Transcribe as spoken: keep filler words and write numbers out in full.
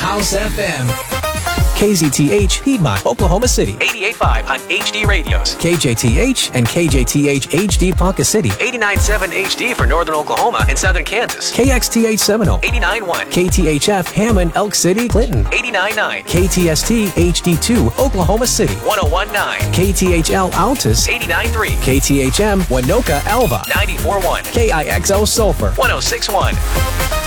House F M. K Z T H, Piedmont, Oklahoma City. eighty-eight point five on H D Radios. K J T H and K J T H H D Ponca City. eighty-nine point seven H D for northern Oklahoma and southern Kansas. K X T H Seminole. eighty-nine point one. K T H F Hammond, Elk City, Clinton. eighty-nine point nine. K T S T H D two, Oklahoma City. one oh one point nine. K T H L Altus. eighty-nine point three. K T H M Winoka Alva. ninety-four point one. K I X L Sulphur. one oh six point one.